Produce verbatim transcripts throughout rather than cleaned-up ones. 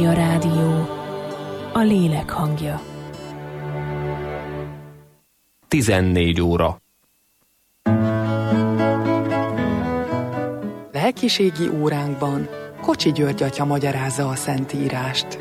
A rádió, a lélek hangja. tizennégy óra. Lelkiségi óránkban Kocsi György atya magyarázza a Szentírást.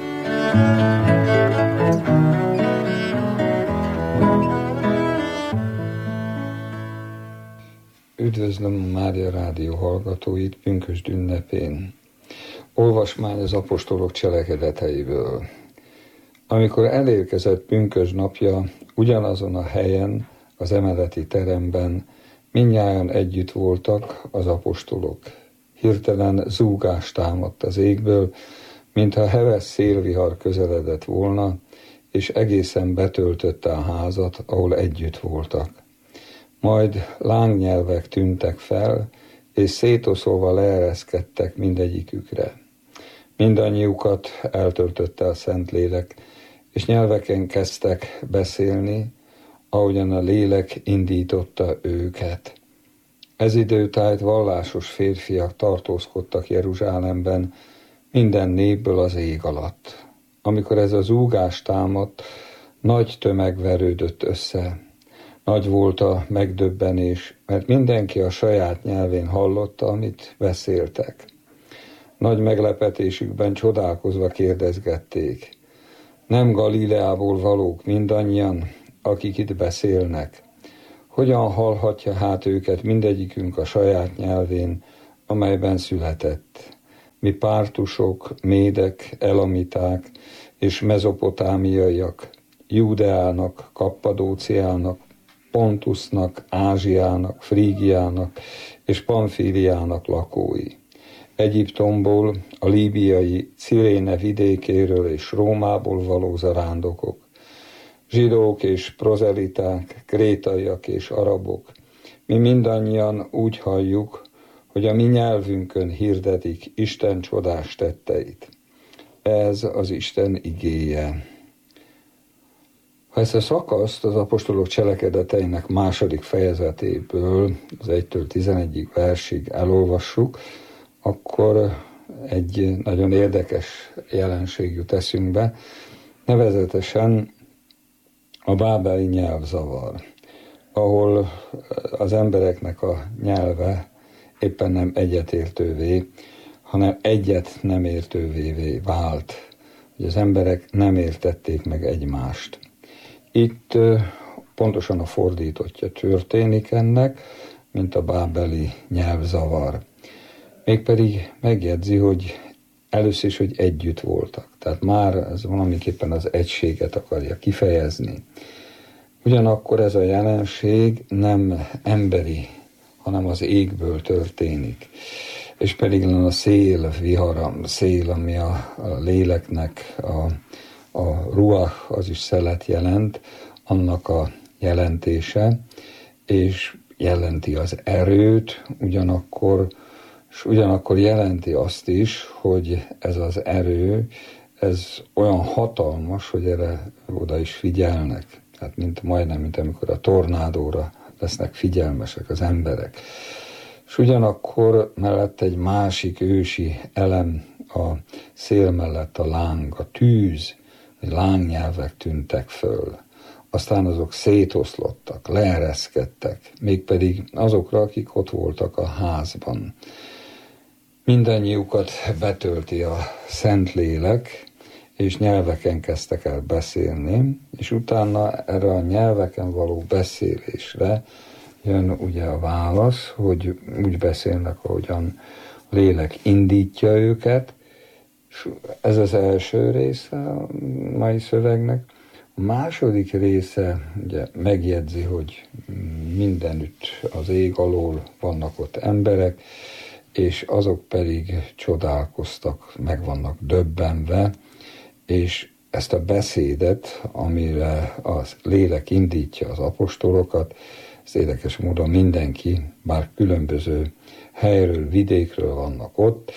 Üdvözlöm a Mária Rádió hallgatóit pünkösd ünnepén. Olvasmány az apostolok cselekedeteiből. Amikor elérkezett pünkösd napja, ugyanazon a helyen, az emeleti teremben mindnyájan együtt voltak az apostolok. Hirtelen zúgás támadt az égből, mintha heves szélvihar közeledett volna, és egészen betöltötte a házat, ahol együtt voltak. Majd lángnyelvek tűntek fel, és szétoszolva leereszkedtek mindegyikükre. Mindannyiukat eltöltötte a Szentlélek, és nyelveken kezdtek beszélni, ahogyan a lélek indította őket. Ez időtájt vallásos férfiak tartózkodtak Jeruzsálemben, minden népből az ég alatt. Amikor ez az zúgás támadt, nagy tömeg verődött össze. Nagy volt a megdöbbenés, mert mindenki a saját nyelvén hallotta, amit beszéltek. Nagy meglepetésükben csodálkozva kérdezgették: nem Galileából valók mindannyian, akik itt beszélnek? Hogyan hallhatja hát őket mindegyikünk a saját nyelvén, amelyben született? Mi pártusok, médek, elamiták és mezopotámiaiak, Júdeának, Kappadóciának, Pontusnak, Ázsiának, Frígiának és Pamfíliának lakói. Egyiptomból, a líbiai Ciréne vidékéről és Rómából való zarándokok, zsidók és prozeliták, krétaiak és arabok. Mi mindannyian úgy halljuk, hogy a mi nyelvünkön hirdetik Isten csodás tetteit. Ez az Isten igéje. Ha ezt a szakaszt az apostolok cselekedeteinek második fejezetéből, az egytől tizenegyig versig elolvassuk, akkor egy nagyon érdekes jelenség jut eszünkbe, nevezetesen a bábeli nyelvzavar, ahol az embereknek a nyelve éppen nem egyetértővé, hanem egyet nem értővé vált, hogy az emberek nem értették meg egymást. Itt pontosan a fordítottja történik ennek, mint a bábeli nyelvzavar. Mégpedig megjegyzi, hogy először is, hogy együtt voltak. Tehát már ez valamiképpen az egységet akarja kifejezni. Ugyanakkor ez a jelenség nem emberi, hanem az égből történik. És pedig a szél vihara, szél, ami a, a léleknek, a, a ruach, az is szelet jelent, annak a jelentése, és jelenti az erőt, ugyanakkor és ugyanakkor jelenti azt is, hogy ez az erő, ez olyan hatalmas, hogy erre oda is figyelnek. Tehát mint majdnem, mint amikor a tornádóra lesznek figyelmesek az emberek. És ugyanakkor mellett egy másik ősi elem, a szél mellett a láng, a tűz, hogy lángnyelvek tűntek föl. Aztán azok szétoszlottak, leereszkedtek, mégpedig azokra, akik ott voltak a házban. Mindannyiukat betölti a Szentlélek, és nyelveken kezdtek el beszélni, és utána erre a nyelveken való beszélésre jön ugye a válasz, hogy úgy beszélnek, ahogyan a lélek indítja őket, és ez az első része a mai szövegnek. A második része ugye megjegyzi, hogy mindenütt az ég alól vannak ott emberek, és azok pedig csodálkoztak, meg vannak döbbenve, és ezt a beszédet, amire a lélek indítja az apostolokat, ezt érdekes módon mindenki, bár különböző helyről, vidékről vannak ott,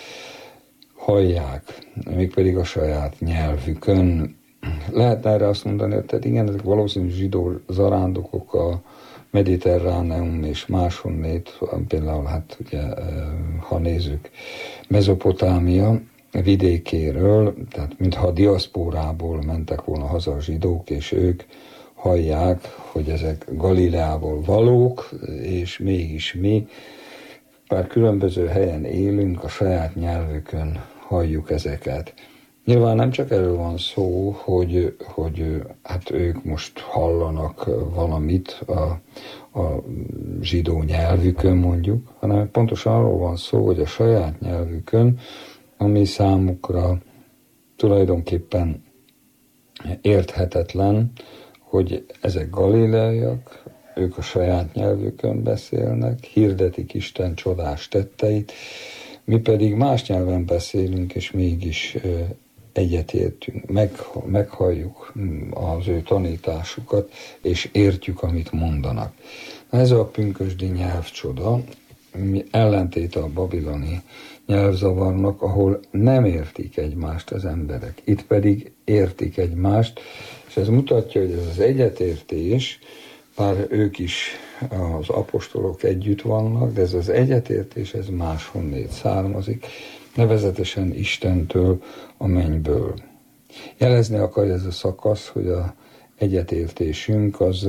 hallják, mégpedig a saját nyelvükön. Lehetne erre azt mondani, hogy tehát igen, ezek valószínűleg zsidó zarándokok a Mediterráneum és máshonnét, például hát ugye, ha nézzük, Mezopotámia, vidékéről, tehát mintha a diaszpórából mentek volna haza a zsidók, és ők hallják, hogy ezek Galileából valók, és mégis mi, bár különböző helyen élünk, a saját nyelvükön halljuk ezeket. Nyilván nem csak erről van szó, hogy, hogy hát ők most hallanak valamit a, a zsidó nyelvükön mondjuk, hanem pontosan arról van szó, hogy a saját nyelvükön, ami számukra tulajdonképpen érthetetlen, hogy ezek galileaiak, ők a saját nyelvükön beszélnek, hirdetik Isten csodás tetteit, mi pedig más nyelven beszélünk, és mégis egyetértünk, meg, meghalljuk az ő tanításukat, és értjük, amit mondanak. Ez a pünkösdi nyelvcsoda, ellentéte a babiloni nyelvzavarnak, ahol nem értik egymást az emberek. Itt pedig értik egymást, és ez mutatja, hogy ez az egyetértés, bár ők is, az apostolok együtt vannak, de ez az egyetértés, ez máshonnét származik, nevezetesen Istentől, a mennyből. Jelezni akarja ez a szakasz, hogy az egyetértésünk az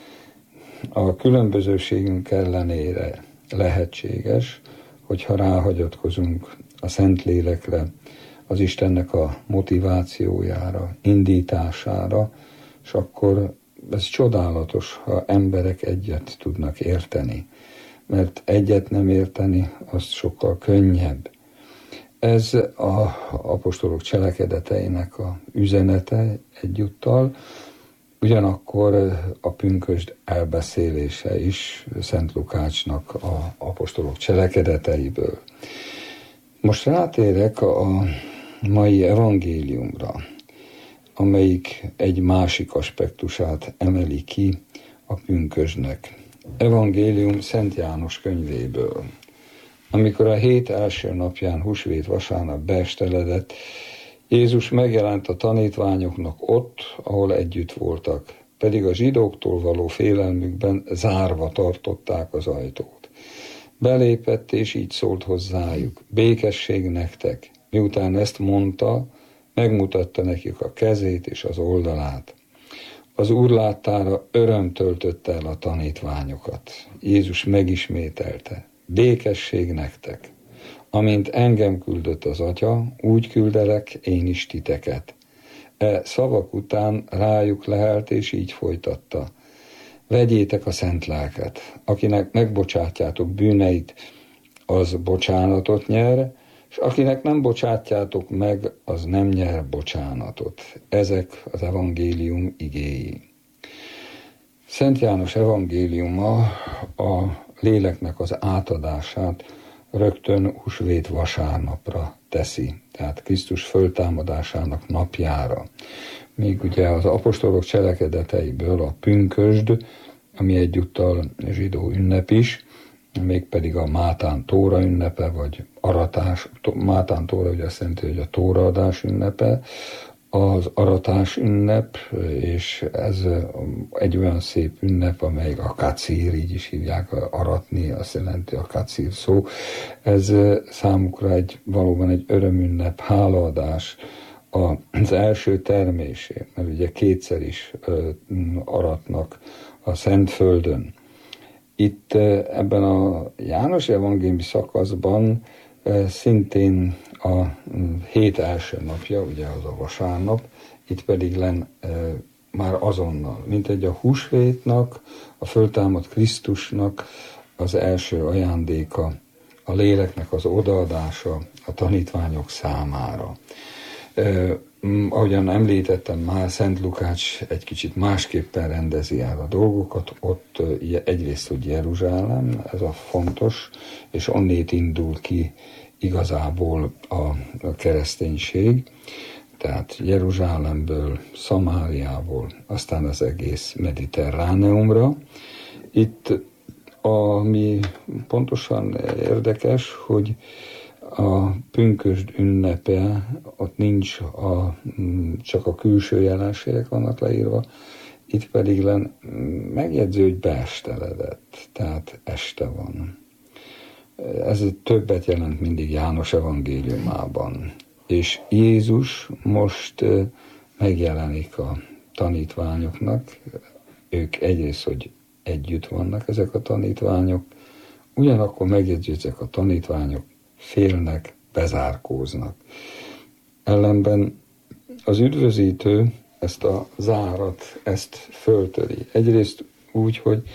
a különbözőségünk ellenére lehetséges, hogyha ráhagyatkozunk a Szentlélekre, az Istennek a motivációjára, indítására, és akkor ez csodálatos, ha emberek egyet tudnak érteni, mert egyet nem érteni, az sokkal könnyebb. Ez az apostolok cselekedeteinek a üzenete egyúttal, ugyanakkor a pünkösd elbeszélése is Szent Lukácsnak az apostolok cselekedeteiből. Most rátérek a mai evangéliumra, amelyik egy másik aspektusát emeli ki a pünkösdnek. Evangélium Szent János könyvéből. Amikor a hét első napján, húsvét vasárnap beesteledett, Jézus megjelent a tanítványoknak ott, ahol együtt voltak, pedig a zsidóktól való félelmükben zárva tartották az ajtót. Belépett, és így szólt hozzájuk: békesség nektek. Miután ezt mondta, megmutatta nekik a kezét és az oldalát. Az Úr láttára öröm töltötte el a tanítványokat. Jézus megismételte: békesség nektek. Amint engem küldött az Atya, úgy küldelek én is titeket. E szavak után rájuk lehelt, és így folytatta: vegyétek a szent lelket, akinek megbocsátjátok bűneit, az bocsánatot nyer, és akinek nem bocsátjátok meg, az nem nyer bocsánatot. Ezek az evangélium igéi. Szent János evangéliuma a léleknek az átadását rögtön húsvét vasárnapra teszi, tehát Krisztus föltámadásának napjára. Míg ugye az apostolok cselekedeteiből a pünkösd, ami egyúttal zsidó ünnep is, mégpedig a Mátán Tóra ünnepe, vagy aratás, Mátán Tóra ugye azt jelenti, hogy a tóraadás ünnepe, az aratás ünnep, és ez egy olyan szép ünnep, amely a kacír, így is hívják, aratni, azt jelenti a kacír szó. Ez számukra egy, valóban egy örömünnep, hálaadás az első termésért, mert ugye kétszer is aratnak a Szentföldön. Itt ebben a János evangéliumi szakaszban szintén a hét első napja, ugye az a vasárnap, itt pedig len e, már azonnal, mint egy a húsvétnak, a föltámadt Krisztusnak az első ajándéka, a léleknek az odaadása a tanítványok számára. E, ahogyan említettem már, Szent Lukács egy kicsit másképpen rendezi el a dolgokat, ott egyrészt, hogy Jeruzsálem, ez a fontos, és onnét indul ki igazából a, a kereszténység, tehát Jeruzsálemből, Szamáriából, aztán az egész Mediterráneumra. Itt ami pontosan érdekes, hogy a pünkösd ünnepe, ott nincs a, csak a külső jelenségek vannak leírva, itt pedig len megjegyző, hogy beesteledett, tehát este van. Ez többet jelent mindig János evangéliumában. És Jézus most megjelenik a tanítványoknak, ők egyrészt, hogy együtt vannak ezek a tanítványok, ugyanakkor megjegyzik, ezek a tanítványok félnek, bezárkóznak. Ellenben az üdvözítő ezt a zárat, ezt föltöri. Egyrészt úgy, hogy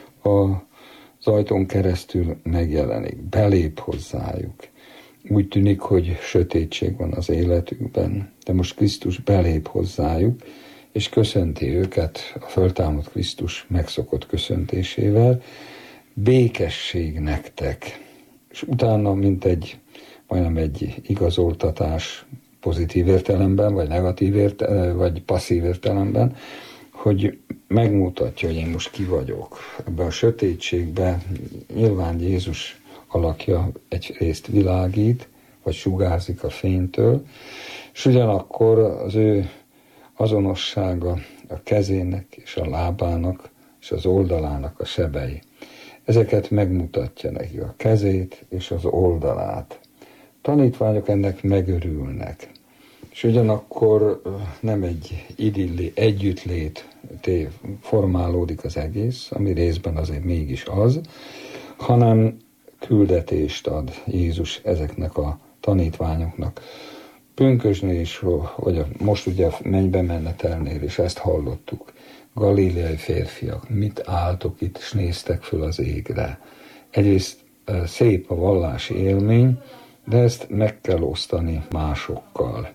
az ajtón keresztül megjelenik, belép hozzájuk. Úgy tűnik, hogy sötétség van az életükben, de most Krisztus belép hozzájuk, és köszönti őket a föltámadt Krisztus megszokott köszöntésével, békesség nektek. És utána, mint egy, majdnem egy igazoltatás pozitív értelemben, vagy negatív értelemben, vagy passzív értelemben, hogy megmutatja, hogy én most ki vagyok. Ebben a sötétségben nyilván Jézus alakja egyrészt világít, vagy sugárzik a fénytől, és ugyanakkor az ő azonossága a kezének és a lábának és az oldalának a sebei. Ezeket megmutatja neki, a kezét és az oldalát. Tanítványok ennek megörülnek. És ugyanakkor nem egy idilli együttlét formálódik az egész, ami részben azért mégis az, hanem küldetést ad Jézus ezeknek a tanítványoknak. Pünkösdnél is, vagy a, most ugye a mennybe menetelnél is ezt hallottuk. Galileai férfiak, mit álltok itt, és néztek föl az égre. Egyrészt szép a vallási élmény, de ezt meg kell osztani másokkal.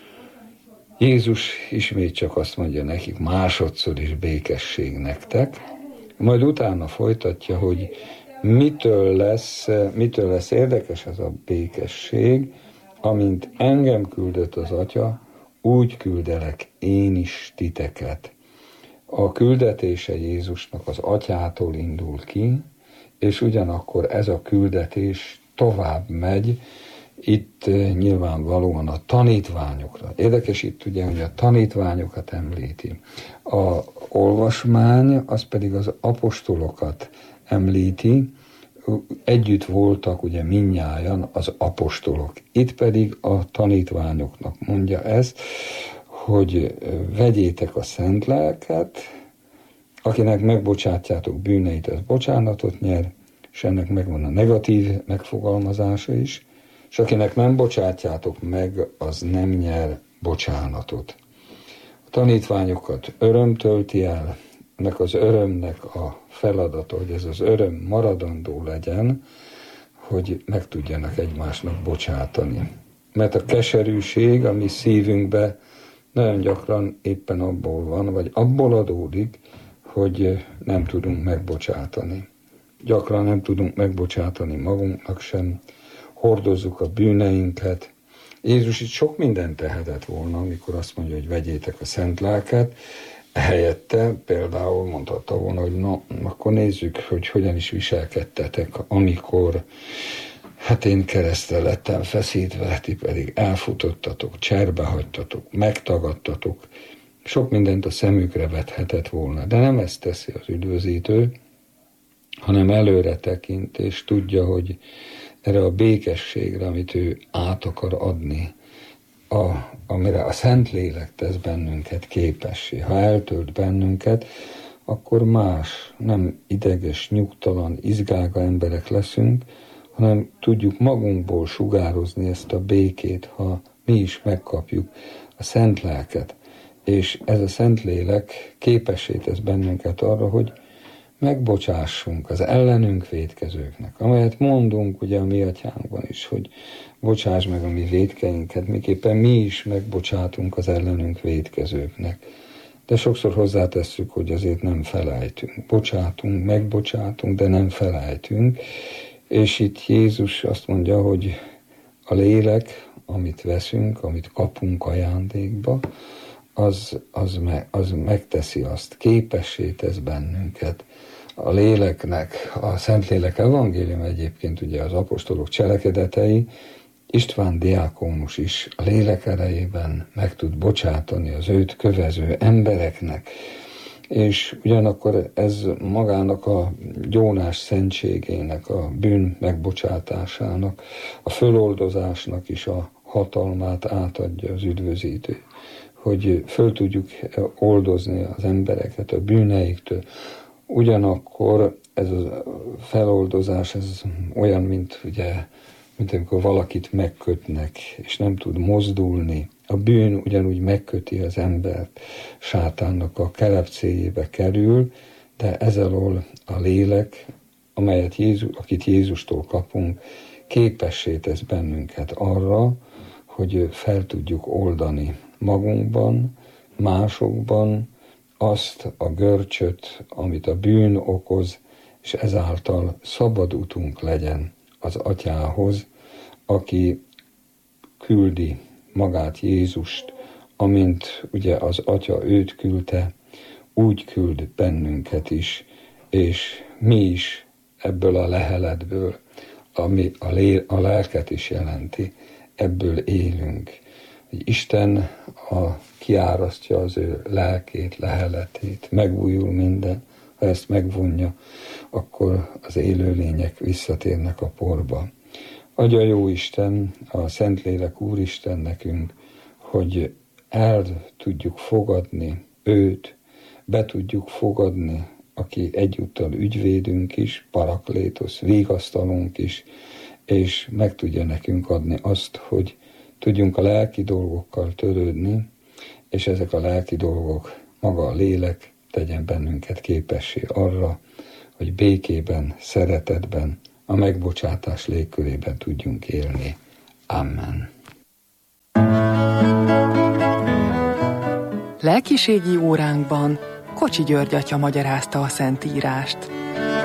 Jézus ismét csak azt mondja nekik, másodszor is békesség nektek, majd utána folytatja, hogy mitől lesz, mitől lesz érdekes ez a békesség, amint engem küldött az Atya, úgy küldelek én is titeket. A küldetése Jézusnak az Atyától indul ki, és ugyanakkor ez a küldetés tovább megy, itt nyilvánvalóan a tanítványokra. Érdekes itt ugye, hogy a tanítványokat említi. A olvasmány, az pedig az apostolokat említi, együtt voltak ugye mindnyájan az apostolok. Itt pedig a tanítványoknak mondja ezt, hogy vegyétek a szent lelket, akinek megbocsátjátok bűneit, az bocsánatot nyer, és ennek megvan a negatív megfogalmazása is, és akinek nem bocsátjátok meg, az nem nyer bocsánatot. A tanítványokat öröm tölti el, ennek az örömnek a feladata, hogy ez az öröm maradandó legyen, hogy meg tudjanak egymásnak bocsátani. Mert a keserűség, ami szívünkbe nagyon gyakran éppen abból van, vagy abból adódik, hogy nem tudunk megbocsátani. Gyakran nem tudunk megbocsátani magunknak sem, hordozzuk a bűneinket. Jézus itt sok mindent tehetett volna, amikor azt mondja, hogy vegyétek a szent lelket, helyette például mondhatta volna, hogy na, akkor nézzük, hogy hogyan is viselkedtetek, amikor hát én keresztre lettem feszítve, ti pedig elfutottatok, cserbe hagytatok, megtagadtatok. Sok mindent a szemükre vethetett volna, de nem ezt teszi az üdvözítő, hanem előre tekint, és tudja, hogy erre a békességre, amit ő át akar adni, a, amire a Szentlélek tesz bennünket képessé. Ha eltölt bennünket, akkor más, nem ideges, nyugtalan, izgága emberek leszünk, hanem tudjuk magunkból sugározni ezt a békét, ha mi is megkapjuk a Szent Lelket. És ez a Szentlélek képessé tesz bennünket arra, hogy megbocsássunk az ellenünk vétkezőknek, amelyet mondunk ugye a mi atyánkban is, hogy bocsáss meg a mi vétkeinket, miképpen mi is megbocsátunk az ellenünk vétkezőknek. De sokszor hozzátesszük, hogy azért nem felejtünk. Bocsátunk, megbocsátunk, de nem felejtünk. És itt Jézus azt mondja, hogy a lélek, amit veszünk, amit kapunk ajándékba, az, az, me, az megteszi azt, képessé tesz bennünket. A léleknek, a Szentlélek evangélium egyébként ugye az apostolok cselekedetei, István diákónus is a lélek erejében meg tud bocsátani az őt kövező embereknek, és ugyanakkor ez magának a gyónás szentségének, a bűn megbocsátásának, a föloldozásnak is a hatalmát átadja az üdvözítő, hogy föl tudjuk oldozni az embereket a bűneiktől. Ugyanakkor ez a feloldozás ez olyan, mint ugye, mint amikor valakit megkötnek, és nem tud mozdulni. A bűn ugyanúgy megköti az embert, sátánnak a kelepcéjébe kerül, de ezzel a lélek, amelyet Jézus, akit Jézustól kapunk, képessé tesz bennünket arra, hogy fel tudjuk oldani magunkban, másokban azt a görcsöt, amit a bűn okoz, és ezáltal szabad utunk legyen az Atyához, aki küldi magát Jézust, amint ugye az Atya őt küldte, úgy küld bennünket is, és mi is ebből a leheletből, ami a, lé, a lelket is jelenti, ebből élünk. Hogy Isten a, kiárasztja az ő lelkét, leheletét, megújul minden, ha ezt megvonja, akkor az élőlények visszatérnek a porba. Adja jó Isten, a Szentlélek Úristen nekünk, hogy el tudjuk fogadni őt, be tudjuk fogadni, aki egyúttal ügyvédünk is, paraklétosz, vigasztalunk is, és meg tudja nekünk adni azt, hogy tudjunk a lelki dolgokkal törődni, és ezek a lelki dolgok, maga a lélek tegyen bennünket képessé arra, hogy békében, szeretetben, a megbocsátás légkörében tudjunk élni. Amen. Lelkiségi óránkban Kocsi György atya magyarázta a Szentírást.